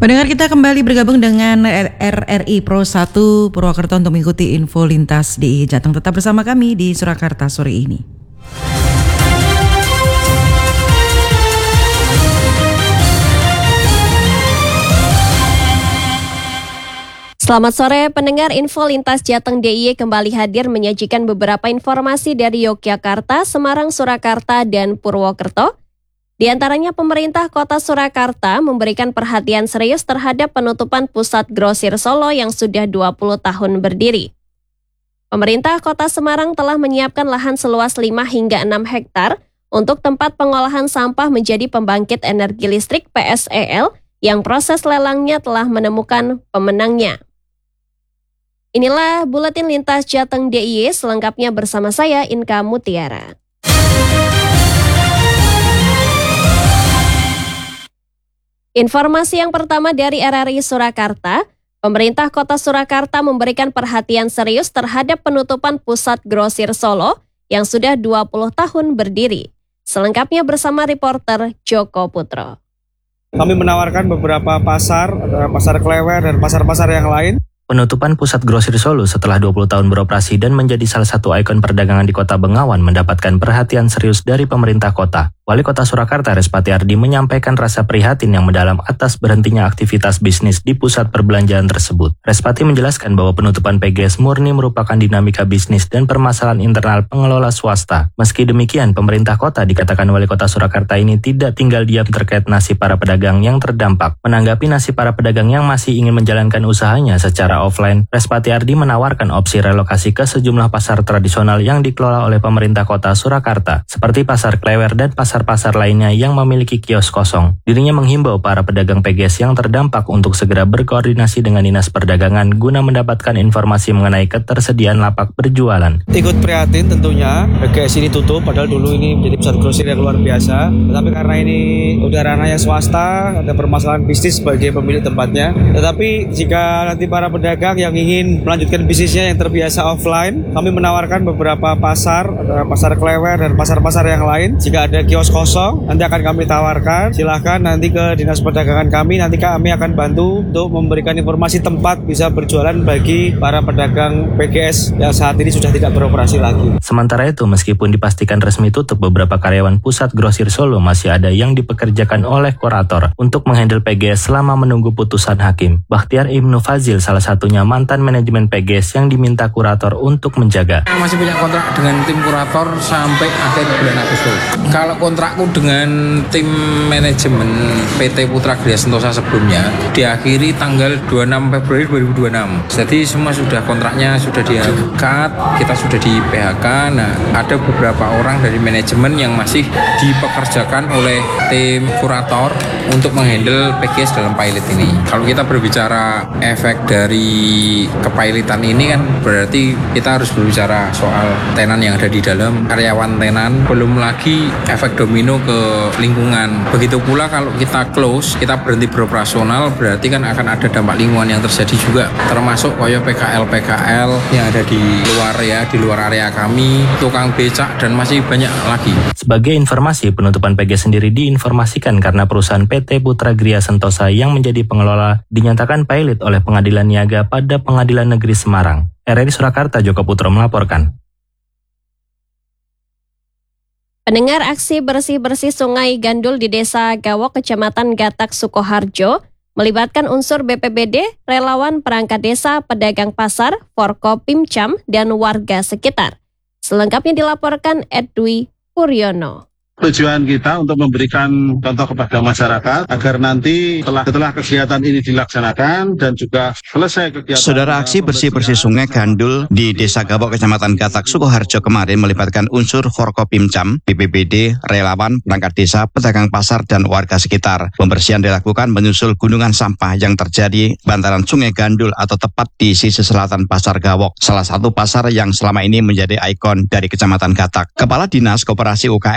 Pendengar, kita kembali bergabung dengan RRI Pro 1 Purwokerto untuk mengikuti info lintas DIY Jateng. Tetap bersama kami di Surakarta sore ini. Selamat sore pendengar, info lintas Jateng DIY kembali hadir menyajikan beberapa informasi dari Yogyakarta, Semarang, Surakarta, dan Purwokerto. Di antaranya pemerintah kota Surakarta memberikan perhatian serius terhadap penutupan pusat grosir Solo yang sudah 20 tahun berdiri. Pemerintah kota Semarang telah menyiapkan lahan seluas 5 hingga 6 hektar untuk tempat pengolahan sampah menjadi pembangkit energi listrik PSEL yang proses lelangnya telah menemukan pemenangnya. Inilah Buletin Lintas Jateng DIY, selengkapnya bersama saya Inka Mutiara. Informasi yang pertama dari RRI Surakarta, pemerintah kota Surakarta memberikan perhatian serius terhadap penutupan pusat grosir Solo yang sudah 20 tahun berdiri. Selengkapnya bersama reporter Joko Putro. Kami menawarkan beberapa pasar, ada pasar Klewer dan pasar-pasar yang lain. Penutupan pusat grosir Solo setelah 20 tahun beroperasi dan menjadi salah satu ikon perdagangan di kota Bengawan mendapatkan perhatian serius dari pemerintah kota. Wali Kota Surakarta Respati Ardi menyampaikan rasa prihatin yang mendalam atas berhentinya aktivitas bisnis di pusat perbelanjaan tersebut. Respati menjelaskan bahwa penutupan PGS murni merupakan dinamika bisnis dan permasalahan internal pengelola swasta. Meski demikian, pemerintah kota, dikatakan Wali Kota Surakarta ini, tidak tinggal diam terkait nasib para pedagang yang terdampak. Menanggapi nasib para pedagang yang masih ingin menjalankan usahanya secara offline, Respati Ardi menawarkan opsi relokasi ke sejumlah pasar tradisional yang dikelola oleh pemerintah kota Surakarta, seperti pasar Klewer dan pasar-pasar lainnya yang memiliki kios kosong. Dirinya menghimbau para pedagang PGS yang terdampak untuk segera berkoordinasi dengan Dinas Perdagangan guna mendapatkan informasi mengenai ketersediaan lapak berjualan. Ikut prihatin tentunya, PGS ini tutup, padahal dulu ini menjadi pusat grosir yang luar biasa. Tetapi karena ini udah ranahnya swasta, ada permasalahan bisnis sebagai pemilik tempatnya. Tetapi jika nanti para pedagang yang ingin melanjutkan bisnisnya yang terbiasa offline, kami menawarkan beberapa pasar, ada pasar Klewer dan pasar-pasar yang lain. Jika ada kios kosong, nanti akan kami tawarkan. Silahkan nanti ke Dinas Perdagangan kami, nanti kami akan bantu untuk memberikan informasi tempat bisa berjualan bagi para pedagang PGS yang saat ini sudah tidak beroperasi lagi. Sementara itu, meskipun dipastikan resmi tutup, beberapa karyawan pusat grosir Solo masih ada yang dipekerjakan oleh kurator untuk menghandle PGS selama menunggu putusan hakim. Bakhtiar Ibnu Fazil, salah satunya mantan manajemen PGS yang diminta kurator untuk menjaga. Masih punya kontrak dengan tim kurator sampai akhir bulan Agustus. Kalau kontrakku dengan tim manajemen PT Putra Gria Sentosa sebelumnya diakhiri tanggal 26 Februari 2026. Jadi semua sudah kontraknya sudah diangkat, kita sudah di PHK. Nah, ada beberapa orang dari manajemen yang masih dipekerjakan oleh tim kurator untuk menghandle PGS dalam pilot ini. Kalau kita berbicara efek dari kepilotan ini kan berarti kita harus berbicara soal tenan yang ada di dalam, karyawan tenan, belum lagi efek domino ke lingkungan. Begitu pula kalau kita close, kita berhenti beroperasional, berarti kan akan ada dampak lingkungan yang terjadi juga, termasuk koyo PKL yang ada di luar area kami, tukang becak, dan masih banyak lagi. Sebagai informasi, penutupan PGS sendiri diinformasikan karena perusahaan PT Putra Gria Sentosa yang menjadi pengelola dinyatakan pilot oleh Pengadilan Niaga pada Pengadilan Negeri Semarang. RRI Surakarta, Joko Putro melaporkan. Pendengar, aksi bersih-bersih sungai Gandul di Desa Gawok, Kecamatan Gatak, Sukoharjo melibatkan unsur BPBD, relawan perangkat desa, pedagang pasar, Forkopimcam, dan warga sekitar. Selengkapnya dilaporkan Edwi Puryono. Tujuan kita untuk memberikan contoh kepada masyarakat agar nanti setelah kegiatan ini dilaksanakan dan juga selesai kegiatan. Saudara, aksi bersih-bersih sungai Gandul di Desa Gawok, Kecamatan Gatak, Sukoharjo kemarin melibatkan unsur Forkopimcam, BPBD, relawan, perangkat desa, pedagang pasar, dan warga sekitar. Pembersihan dilakukan menyusul gunungan sampah yang terjadi bantaran sungai Gandul atau tepat di sisi selatan Pasar Gawok, salah satu pasar yang selama ini menjadi ikon dari Kecamatan Gatak. Kepala Dinas Koperasi UKM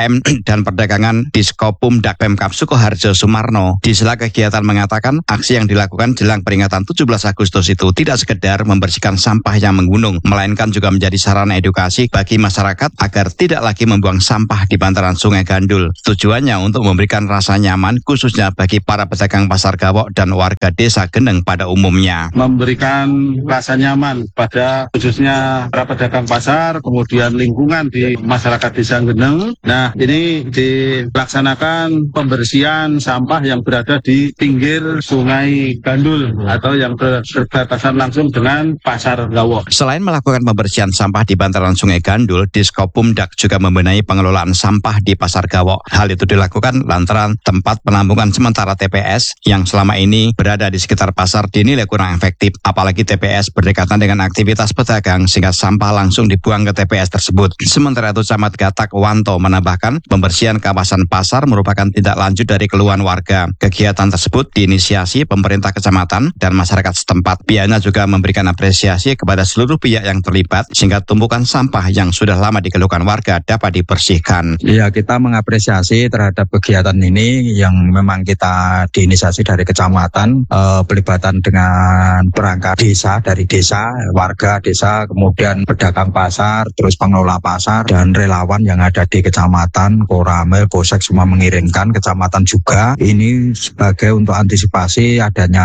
dan Perdagangan Diskopumdak Pemkab Sukoharjo Sumarno di sela kegiatan mengatakan aksi yang dilakukan jelang peringatan 17 Agustus itu tidak sekedar membersihkan sampah yang menggunung, melainkan juga menjadi sarana edukasi bagi masyarakat agar tidak lagi membuang sampah di bantaran Sungai Gandul. Tujuannya untuk memberikan rasa nyaman khususnya bagi para pedagang pasar Gawok dan warga desa Geneng pada umumnya. Memberikan rasa nyaman pada khususnya para pedagang pasar, kemudian lingkungan di masyarakat desa Geneng. Nah, ini dilaksanakan pembersihan sampah yang berada di pinggir Sungai Gandul atau yang berbatasan langsung dengan pasar Gawok. Selain melakukan pembersihan sampah di bantaran Sungai Gandul, Diskopumdak juga membenahi pengelolaan sampah di pasar Gawok. Hal itu dilakukan lantaran tempat penampungan sementara TPS yang selama ini berada di sekitar pasar dinilai kurang efektif. Apalagi TPS berdekatan dengan aktivitas pedagang sehingga sampah langsung dibuang ke TPS tersebut. Sementara itu Camat Gatak Wanto menambahkan pembersihan kawasan pasar merupakan tindak lanjut dari keluhan warga. Kegiatan tersebut diinisiasi pemerintah kecamatan dan masyarakat setempat. Pihaknya juga memberikan apresiasi kepada seluruh pihak yang terlibat sehingga tumpukan sampah yang sudah lama dikeluhkan warga dapat dibersihkan. Ya, kita mengapresiasi terhadap kegiatan ini yang memang kita diinisiasi dari kecamatan, pelibatan dengan perangkat desa, dari desa, warga desa, kemudian pedagang pasar, terus pengelola pasar, dan relawan yang ada di kecamatan, Koramil, Polsek semua mengirimkan, kecamatan juga. Ini sebagai untuk antisipasi adanya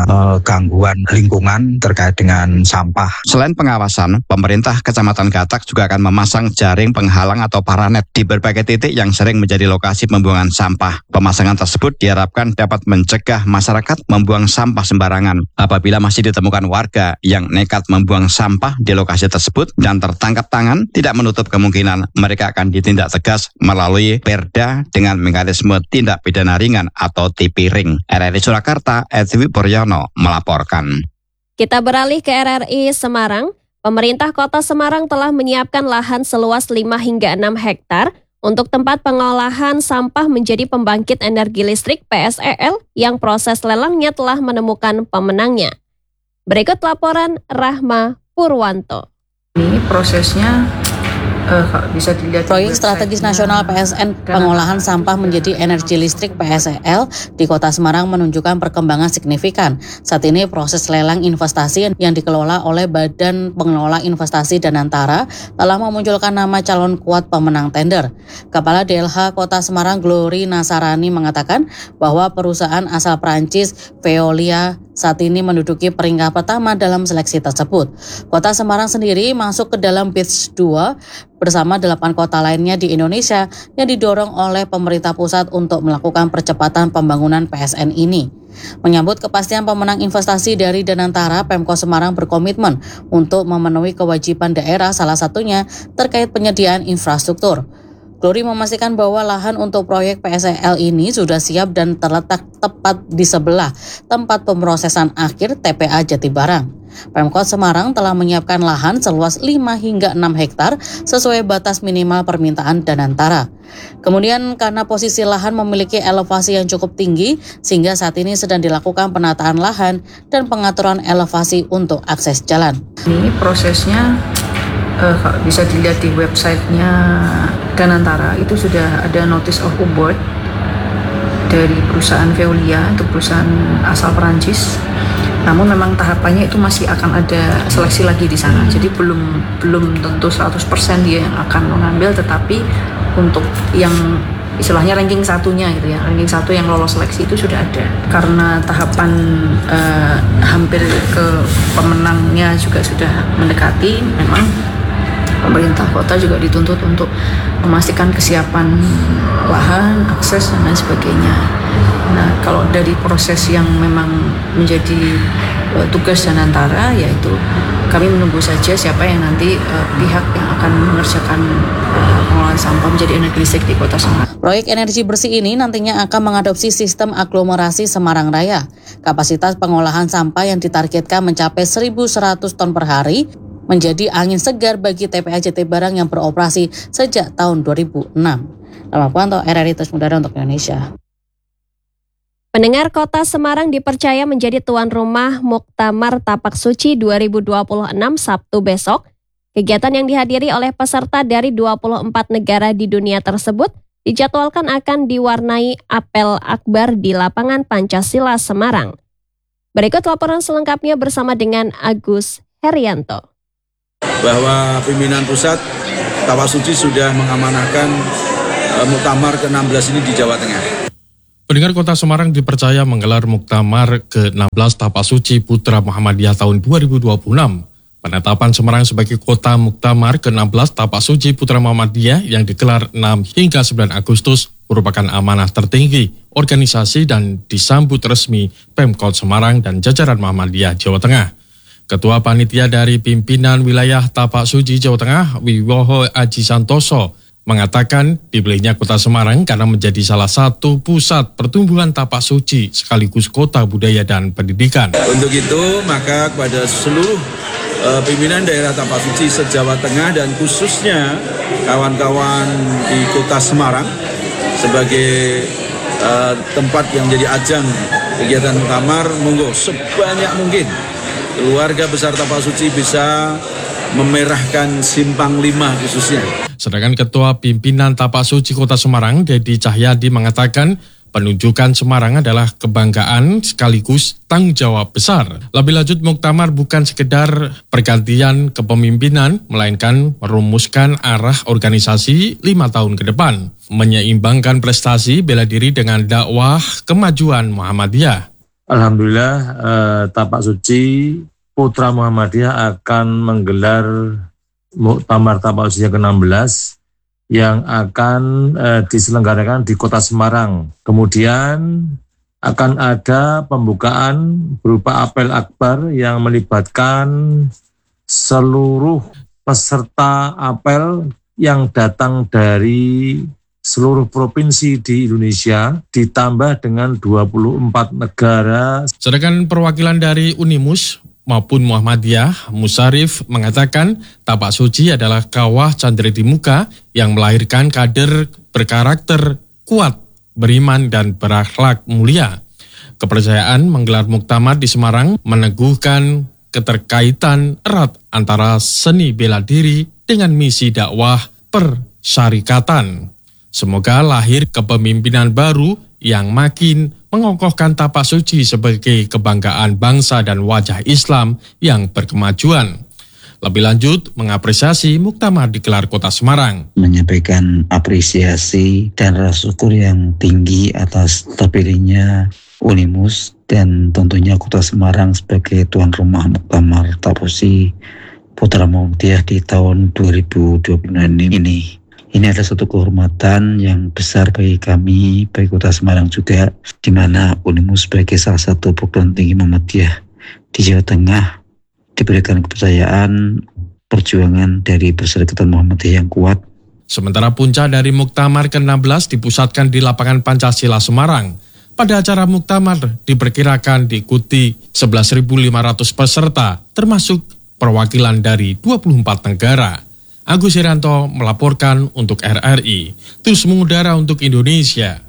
gangguan lingkungan terkait dengan sampah. Selain pengawasan, pemerintah Kecamatan Gatak juga akan memasang jaring penghalang atau paranet di berbagai titik yang sering menjadi lokasi pembuangan sampah. Pemasangan tersebut diharapkan dapat mencegah masyarakat membuang sampah sembarangan. Apabila masih ditemukan warga yang nekat membuang sampah di lokasi tersebut dan tertangkap tangan, tidak menutup kemungkinan mereka akan ditindak tegas melalui Perda dengan mekanisme tindak pidana ringan atau TP-Ring. RRI Surakarta, Edwi Puryono melaporkan. Kita beralih ke RRI Semarang. Pemerintah Kota Semarang telah menyiapkan lahan seluas 5 hingga 6 hektar untuk tempat pengolahan sampah menjadi pembangkit energi listrik PSEL yang proses lelangnya telah menemukan pemenangnya. Berikut laporan Rahma Purwanto. Ini prosesnya bisa dilihat. Proyek strategis nasional PSN pengolahan sampah menjadi energi listrik PSEL di Kota Semarang menunjukkan perkembangan signifikan. Saat ini proses lelang investasi yang dikelola oleh Badan Pengelola Investasi Danantara telah memunculkan nama calon kuat pemenang tender. Kepala DLH Kota Semarang Glory Nasarani mengatakan bahwa perusahaan asal Prancis Veolia saat ini menduduki peringkat pertama dalam seleksi tersebut. Kota Semarang sendiri masuk ke dalam batch 2 bersama 8 kota lainnya di Indonesia yang didorong oleh pemerintah pusat untuk melakukan percepatan pembangunan PSN ini. Menyambut kepastian pemenang investasi dari Danantara, Pemkot Semarang berkomitmen untuk memenuhi kewajiban daerah, salah satunya terkait penyediaan infrastruktur. Glory memastikan bahwa lahan untuk proyek PSEL ini sudah siap dan terletak tepat di sebelah tempat pemrosesan akhir TPA Jatibarang. Pemkot Semarang telah menyiapkan lahan seluas 5 hingga 6 hektar sesuai batas minimal permintaan Danantara. Kemudian karena posisi lahan memiliki elevasi yang cukup tinggi sehingga saat ini sedang dilakukan penataan lahan dan pengaturan elevasi untuk akses jalan. Ini prosesnya bisa dilihat di websitenya Danantara, itu sudah ada notice of award dari perusahaan Veolia, itu perusahaan asal Perancis. Namun memang tahapannya itu masih akan ada seleksi lagi di sana. Jadi belum tentu 100% dia yang akan mengambil, tetapi untuk yang istilahnya ranking satunya gitu ya, ranking 1 yang lolos seleksi itu sudah ada. Karena tahapan hampir ke pemenangnya juga sudah mendekati, memang pemerintah kota juga dituntut untuk memastikan kesiapan lahan, akses, dan lain sebagainya. Nah, kalau dari proses yang memang menjadi tugas Danantara, yaitu kami menunggu saja siapa yang nanti pihak yang akan mengerjakan pengolahan sampah menjadi energi listrik di Kota Semarang. Proyek energi bersih ini nantinya akan mengadopsi sistem aglomerasi Semarang Raya. Kapasitas pengolahan sampah yang ditargetkan mencapai 1.100 ton per hari, menjadi angin segar bagi TPA Jatibarang yang beroperasi sejak tahun 2006. Rahma Purwanto, RRI Terus Udara untuk Indonesia. Pendengar, Kota Semarang dipercaya menjadi tuan rumah Muktamar Tapak Suci 2026 Sabtu besok. Kegiatan yang dihadiri oleh peserta dari 24 negara di dunia tersebut dijadwalkan akan diwarnai apel akbar di lapangan Pancasila Semarang. Berikut laporan selengkapnya bersama dengan Agus Herianto. Bahwa pimpinan pusat Tapak Suci sudah mengamanahkan muktamar ke-16 ini di Jawa Tengah. Pendengar, Kota Semarang dipercaya menggelar muktamar ke-16 Tapak Suci Putra Muhammadiyah tahun 2026. Penetapan Semarang sebagai kota muktamar ke-16 Tapak Suci Putra Muhammadiyah yang digelar 6 hingga 9 Agustus merupakan amanah tertinggi organisasi dan disambut resmi Pemkot Semarang dan jajaran Muhammadiyah Jawa Tengah. Ketua Panitia dari Pimpinan Wilayah Tapak Suci Jawa Tengah, Wiwoho Aji Santoso, mengatakan dipilihnya Kota Semarang karena menjadi salah satu pusat pertumbuhan tapak suci sekaligus kota budaya dan pendidikan. Untuk itu, maka kepada seluruh pimpinan daerah Tapak Suci se-Jawa Tengah dan khususnya kawan-kawan di Kota Semarang sebagai tempat yang menjadi ajang kegiatan muktamar, monggo sebanyak mungkin keluarga besar Tapak Suci bisa memerahkan Simpang 5 khususnya. Sedangkan Ketua Pimpinan Tapak Suci Kota Semarang, Dedi Cahyadi, mengatakan penunjukan Semarang adalah kebanggaan sekaligus tanggung jawab besar. Lebih lanjut, muktamar bukan sekedar pergantian kepemimpinan, melainkan merumuskan arah organisasi 5 tahun ke depan, menyeimbangkan prestasi bela diri dengan dakwah kemajuan Muhammadiyah. Alhamdulillah, Tapak Suci Putra Muhammadiyah akan menggelar muktamar Tapak Suci ke-16 yang akan diselenggarakan di Kota Semarang. Kemudian akan ada pembukaan berupa apel akbar yang melibatkan seluruh peserta apel yang datang dari seluruh provinsi di Indonesia ditambah dengan 24 negara. Sedangkan perwakilan dari Unimus maupun Muhammadiyah, Musarif, mengatakan Tapak Suci adalah kawah candri di muka yang melahirkan kader berkarakter kuat, beriman, dan berakhlak mulia. Kepercayaan menggelar muktamar di Semarang meneguhkan keterkaitan erat antara seni bela diri dengan misi dakwah persyarikatan. Semoga lahir kepemimpinan baru yang makin mengokohkan Tapak Suci sebagai kebanggaan bangsa dan wajah Islam yang berkemajuan. Lebih lanjut, mengapresiasi muktamar digelar Kota Semarang. Menyampaikan apresiasi dan rasa syukur yang tinggi atas terpilihnya Unimus dan tentunya Kota Semarang sebagai tuan rumah muktamar Tapak Suci Putra Muhammadiyah di tahun 2026 ini. Ini adalah satu kehormatan yang besar bagi kami, bagi Kota Semarang juga, di mana Unimus sebagai salah satu perguruan tinggi Muhammadiyah di Jawa Tengah diberikan kepercayaan perjuangan dari Perserikatan Muhammadiyah yang kuat. Sementara puncak dari muktamar ke-16 dipusatkan di lapangan Pancasila Semarang. Pada acara muktamar diperkirakan diikuti 11.500 peserta, termasuk perwakilan dari 24 negara. Agus Herianto melaporkan untuk RRI, terus mengudara untuk Indonesia.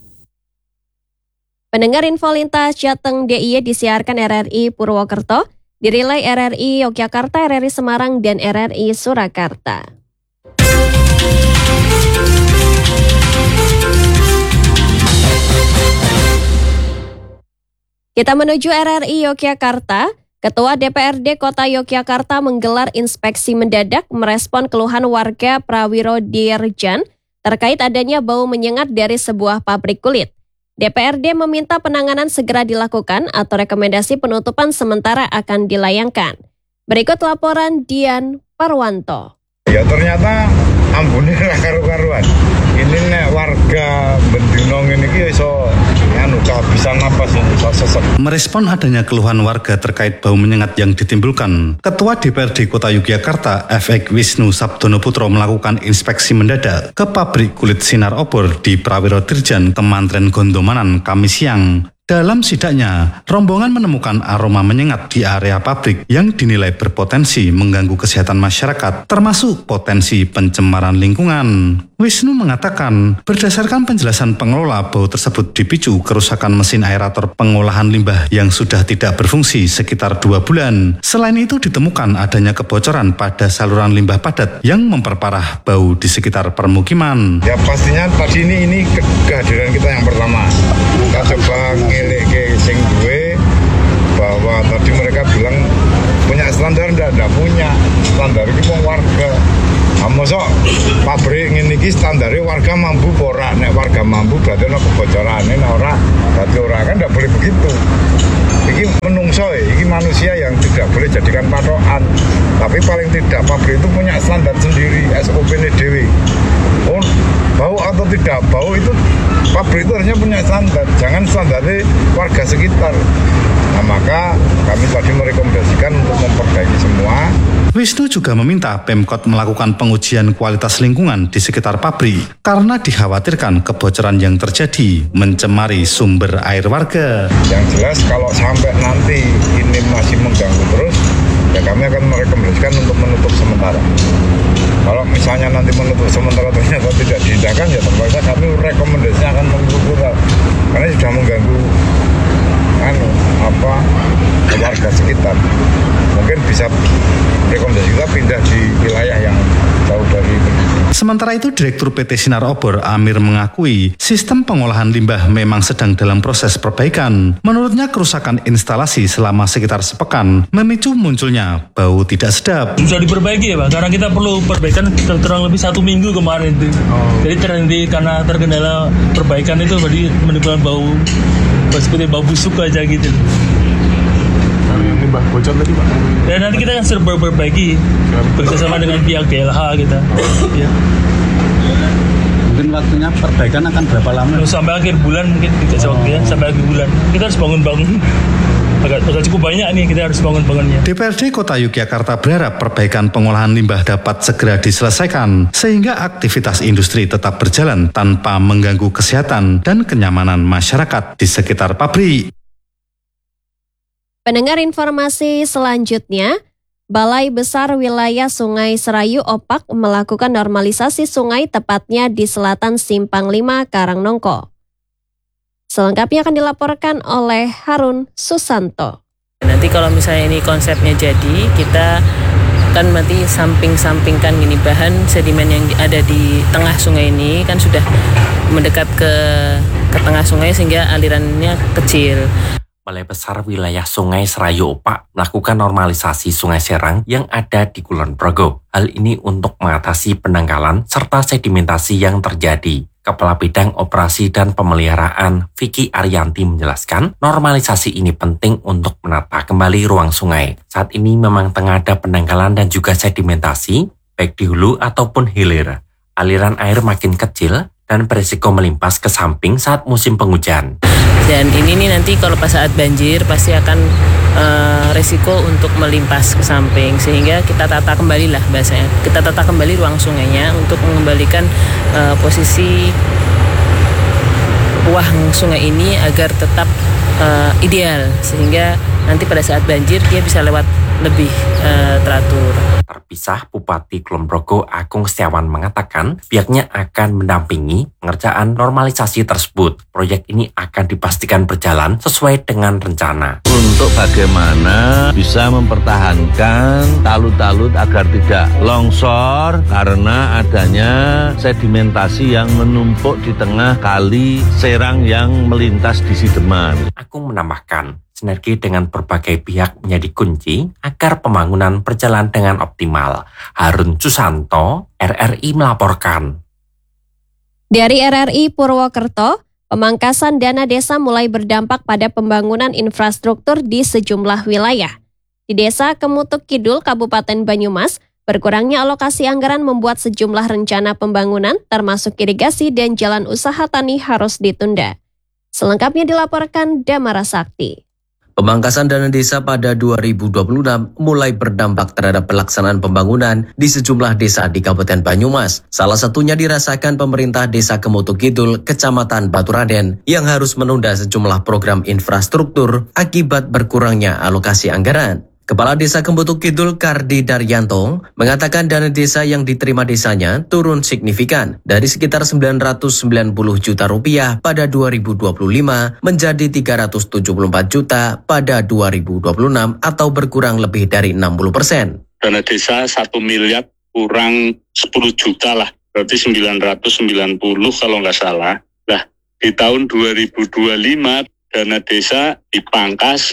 Pendengar info lintas Jateng DIY disiarkan RRI Purwokerto, dirilai RRI Yogyakarta, RRI Semarang, dan RRI Surakarta. Kita menuju RRI Yogyakarta. Ketua DPRD Kota Yogyakarta menggelar inspeksi mendadak merespon keluhan warga Prawiro Dirjan terkait adanya bau menyengat dari sebuah pabrik kulit. DPRD meminta penanganan segera dilakukan atau rekomendasi penutupan sementara akan dilayangkan. Berikut laporan Dian Parwanto. Ya ternyata ambune ra karu-karuan. Ini nek warga Bendunong ini iso bisa napas iso sesek. Merespon adanya keluhan warga terkait bau menyengat yang ditimbulkan, Ketua DPRD Kota Yogyakarta FX Wisnu Sabdono Putro melakukan inspeksi mendadak ke pabrik kulit sinar obor di Prawiro Dirjan, Kementerian Gondomanan Kamis siang. Dalam sidaknya, rombongan menemukan aroma menyengat di area pabrik yang dinilai berpotensi mengganggu kesehatan masyarakat, termasuk potensi pencemaran lingkungan. Wisnu mengatakan, berdasarkan penjelasan pengelola, bau tersebut dipicu kerusakan mesin aerator pengolahan limbah yang sudah tidak berfungsi sekitar 2 bulan. Selain itu ditemukan adanya kebocoran pada saluran limbah padat yang memperparah bau di sekitar permukiman. Ya pastinya tadi ini kehadiran kita yang pertama. Kita coba ngelek ke sing duwe bahwa tadi mereka bilang punya standar, enggak punya standar ini mau warga. Mosok pabrik ngene iki standare warga mampu ora, nek warga mampu berarti ana kebocorane, nek ora berarti ora, kan ndak boleh begitu. Iki menungso, iki manusia yang tidak boleh jadikan patokan. Tapi paling tidak pabrik itu punya standar sendiri, SOP-ne dewe. Oh, bau atau tidak bau itu pabrik itu harusnya punya standar, jangan standarnya warga sekitar. Nah, maka kami tadi merekomendasikan untuk memperbaiki semua. Wisnu juga meminta Pemkot melakukan pengujian kualitas lingkungan di sekitar pabrik karena dikhawatirkan kebocoran yang terjadi mencemari sumber air warga. Yang jelas kalau sampai nanti ini masih mengganggu terus, ya kami akan merekomendasikan untuk menutup sementara. Kalau misalnya nanti menutup sementara ternyata tidak diindahkan, ya terpaksa kami rekomendasinya akan menutup karena sudah mengganggu warga sekitar. Mungkin bisa rekomendasi kita pindah di wilayah yang jauh dari itu. Sementara itu, Direktur PT Sinar Obor Amir mengakui sistem pengolahan limbah memang sedang dalam proses perbaikan. Menurutnya, kerusakan instalasi selama sekitar sepekan memicu munculnya bau tidak sedap. Sudah diperbaiki ya Pak, karena kita perlu perbaikan kurang lebih 1 minggu kemarin itu. Jadi terhenti karena terkendala perbaikan itu, jadi menimbulkan bau seperti bau busuk aja gitu. Yang limbah bocor tadi Pak? Dan nanti kita kan sudah perbaiki bekerjasama dengan pihak DLH kita. Ya. Mungkin waktunya perbaikan akan berapa lama? Sampai akhir bulan mungkin kita waktunya sampai akhir bulan. Kita harus bangun-bangun. Agak cukup banyak nih, kita harus bangun-bangunnya. DPRD Kota Yogyakarta berharap perbaikan pengolahan limbah dapat segera diselesaikan sehingga aktivitas industri tetap berjalan tanpa mengganggu kesehatan dan kenyamanan masyarakat di sekitar pabrik. Pendengar informasi selanjutnya, Balai Besar Wilayah Sungai Serayu Opak melakukan normalisasi sungai tepatnya di selatan Simpang 5 Karangnongko. Selengkapnya akan dilaporkan oleh Harun Susanto. Nanti kalau misalnya ini konsepnya jadi, kita kan nanti samping-sampingkan gini, bahan sedimen yang ada di tengah sungai ini kan sudah mendekat ke tengah sungai sehingga alirannya kecil. Balai Besar Wilayah Sungai Serayu Opak melakukan normalisasi Sungai Serang yang ada di Kulon Progo. Hal ini untuk mengatasi pendangkalan serta sedimentasi yang terjadi. Kepala Bidang Operasi dan Pemeliharaan Vicky Arianti menjelaskan, normalisasi ini penting untuk menata kembali ruang sungai. Saat ini memang tengah ada pendangkalan dan juga sedimentasi, baik di hulu ataupun hilir. Aliran air makin kecil dan berisiko melimpas ke samping saat musim penghujan. Dan ini nih nanti kalau pas saat banjir pasti akan resiko untuk melimpas ke samping, sehingga kita tata kembali lah bahasanya. Kita tata kembali ruang sungainya untuk mengembalikan posisi ruang sungai ini agar tetap ideal, sehingga nanti pada saat banjir dia bisa lewat lebih teratur. Terpisah, Bupati Kulon Progo Agung Setiawan mengatakan pihaknya akan mendampingi pengerjaan normalisasi tersebut. Proyek ini akan dipastikan berjalan sesuai dengan rencana. Untuk bagaimana bisa mempertahankan talut-talut agar tidak longsor karena adanya sedimentasi yang menumpuk di tengah kali Serang yang melintas di Sideman. Agung menambahkan, sinergi dengan berbagai pihak menjadi kunci agar pembangunan berjalan dengan optimal. Harun Susanto, RRI melaporkan. Dari RRI Purwokerto, pemangkasan dana desa mulai berdampak pada pembangunan infrastruktur di sejumlah wilayah. Di Desa Kemutuk Kidul, Kabupaten Banyumas, berkurangnya alokasi anggaran membuat sejumlah rencana pembangunan, termasuk irigasi dan jalan usaha tani harus ditunda. Selengkapnya dilaporkan Damara Sakti. Pemangkasan dana desa pada 2026 mulai berdampak terhadap pelaksanaan pembangunan di sejumlah desa di Kabupaten Banyumas. Salah satunya dirasakan pemerintah Desa Kemutu Kidul, Kecamatan Baturaden, yang harus menunda sejumlah program infrastruktur akibat berkurangnya alokasi anggaran. Kepala Desa Kemutu Kidul Kardi Daryanto mengatakan dana desa yang diterima desanya turun signifikan dari sekitar 990 juta rupiah pada 2025 menjadi 374 juta pada 2026 atau berkurang lebih dari 60%. Dana desa 1 miliar kurang 10 juta lah, berarti 990 kalau nggak salah. Nah, di tahun 2025 dana desa dipangkas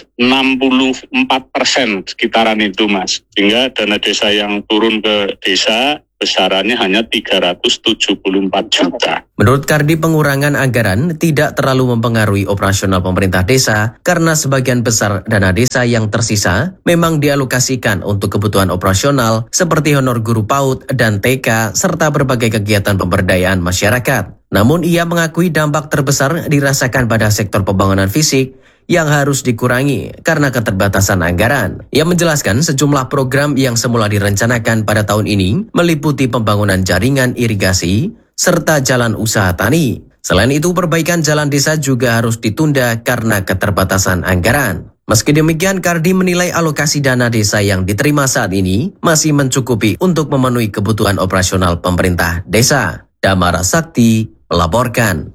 64% sekitaran itu, Mas. Sehingga dana desa yang turun ke desa besarannya hanya 374 juta. Menurut Kardi, pengurangan anggaran tidak terlalu mempengaruhi operasional pemerintah desa karena sebagian besar dana desa yang tersisa memang dialokasikan untuk kebutuhan operasional seperti honor guru PAUD dan TK serta berbagai kegiatan pemberdayaan masyarakat. Namun ia mengakui dampak terbesar dirasakan pada sektor pembangunan fisik yang harus dikurangi karena keterbatasan anggaran. Ia menjelaskan sejumlah program yang semula direncanakan pada tahun ini meliputi pembangunan jaringan irigasi serta jalan usaha tani. Selain itu, perbaikan jalan desa juga harus ditunda karena keterbatasan anggaran. Meski demikian, Kardi menilai alokasi dana desa yang diterima saat ini masih mencukupi untuk memenuhi kebutuhan operasional pemerintah desa. Damara Sakti melaporkan.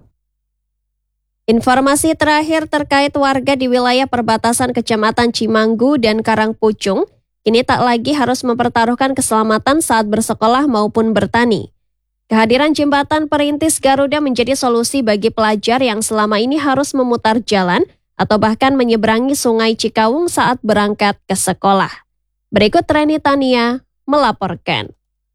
Informasi terakhir terkait warga di wilayah perbatasan Kecamatan Cimanggu dan Karangpucung kini tak lagi harus mempertaruhkan keselamatan saat bersekolah maupun bertani. Kehadiran jembatan perintis Garuda menjadi solusi bagi pelajar yang selama ini harus memutar jalan atau bahkan menyeberangi Sungai Cikawung saat berangkat ke sekolah. Berikut Reni Tania melaporkan.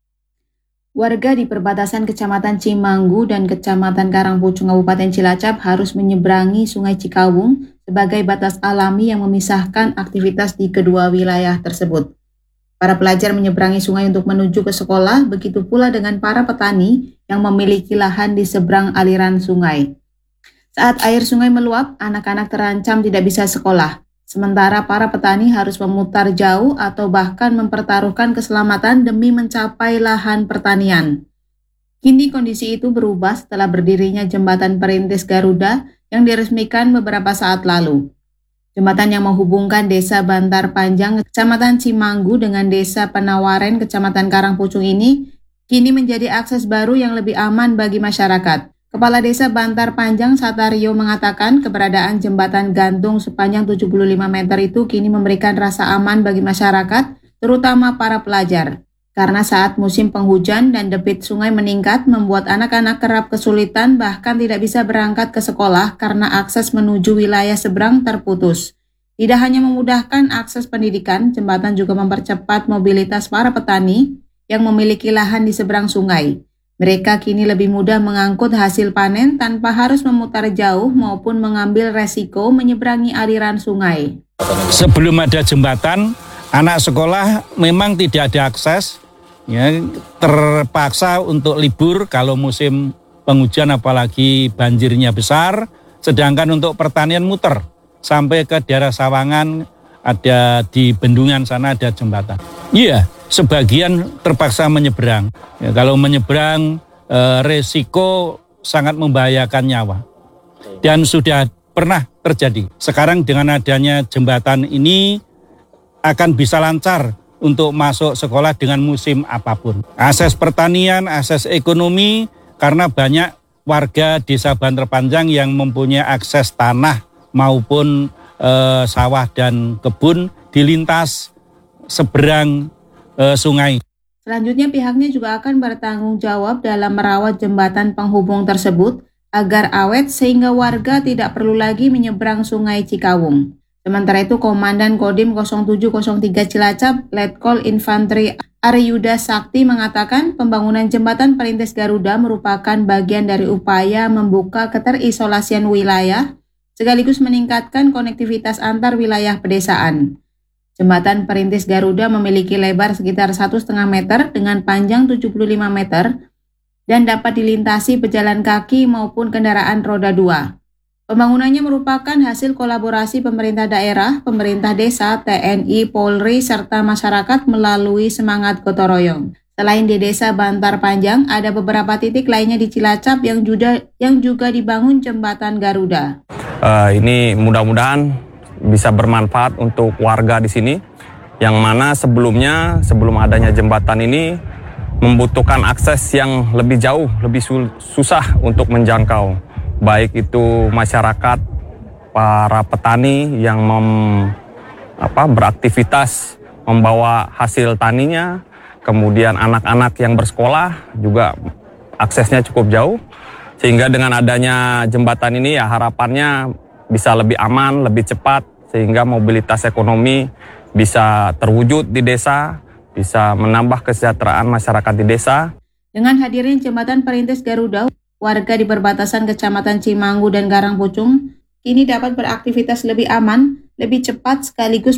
Warga di perbatasan Kecamatan Cimanggu dan Kecamatan Karangpucung Kabupaten Cilacap harus menyeberangi Sungai Cikawung sebagai batas alami yang memisahkan aktivitas di kedua wilayah tersebut. Para pelajar menyeberangi sungai untuk menuju ke sekolah, begitu pula dengan para petani yang memiliki lahan di seberang aliran sungai. Saat air sungai meluap, anak-anak terancam tidak bisa sekolah. Sementara para petani harus memutar jauh atau bahkan mempertaruhkan keselamatan demi mencapai lahan pertanian. Kini kondisi itu berubah setelah berdirinya jembatan perintis Garuda yang diresmikan beberapa saat lalu. Jembatan yang menghubungkan Desa Bantar Panjang, Kecamatan Cimanggu dengan Desa Penawaren, Kecamatan Karangpucung ini kini menjadi akses baru yang lebih aman bagi masyarakat. Kepala Desa Bantar Panjang Satario mengatakan keberadaan jembatan gantung sepanjang 75 meter itu kini memberikan rasa aman bagi masyarakat, terutama para pelajar. Karena saat musim penghujan dan debit sungai meningkat membuat anak-anak kerap kesulitan bahkan tidak bisa berangkat ke sekolah karena akses menuju wilayah seberang terputus. Tidak hanya memudahkan akses pendidikan, jembatan juga mempercepat mobilitas para petani yang memiliki lahan di seberang sungai. Mereka kini lebih mudah mengangkut hasil panen tanpa harus memutar jauh maupun mengambil resiko menyeberangi aliran sungai. Sebelum ada jembatan, anak sekolah memang tidak ada akses, ya, terpaksa untuk libur kalau musim penghujan apalagi banjirnya besar, sedangkan untuk pertanian muter sampai ke daerah Sawangan, ada di bendungan sana ada jembatan. Iya. Sebagian terpaksa menyeberang. Ya, kalau menyeberang resiko sangat membahayakan nyawa. Dan sudah pernah terjadi. Sekarang dengan adanya jembatan ini akan bisa lancar untuk masuk sekolah dengan musim apapun. Akses pertanian, akses ekonomi, karena banyak warga Desa Bantar Panjang yang mempunyai akses tanah maupun sawah dan kebun dilintas seberang sungai. Selanjutnya pihaknya juga akan bertanggung jawab dalam merawat jembatan penghubung tersebut agar awet sehingga warga tidak perlu lagi menyeberang Sungai Cikawung. Sementara itu Komandan Kodim 0703 Cilacap, Letkol Infanteri Aryuda Sakti mengatakan pembangunan jembatan perintis Garuda merupakan bagian dari upaya membuka keterisolasian wilayah sekaligus meningkatkan konektivitas antar wilayah pedesaan. Jembatan perintis Garuda memiliki lebar sekitar 1,5 meter dengan panjang 75 meter dan dapat dilintasi pejalan kaki maupun kendaraan roda 2. Pembangunannya merupakan hasil kolaborasi pemerintah daerah, pemerintah desa, TNI, Polri, serta masyarakat melalui semangat gotong royong. Selain di desa Bantar Panjang, ada beberapa titik lainnya di Cilacap yang juga dibangun jembatan Garuda. Ini mudah-mudahan bisa bermanfaat untuk warga di sini, yang mana sebelum adanya jembatan ini membutuhkan akses yang lebih jauh, lebih susah untuk menjangkau. Baik itu masyarakat, para petani yang beraktivitas membawa hasil taninya, kemudian anak-anak yang bersekolah juga aksesnya cukup jauh. Sehingga dengan adanya jembatan ini ya harapannya bisa lebih aman, lebih cepat, sehingga mobilitas ekonomi bisa terwujud di desa, bisa menambah kesejahteraan masyarakat di desa. Dengan hadirnya jembatan perintis Garuda, warga di perbatasan Kecamatan Cimanggu dan Karangpucung kini dapat beraktivitas lebih aman, lebih cepat sekaligus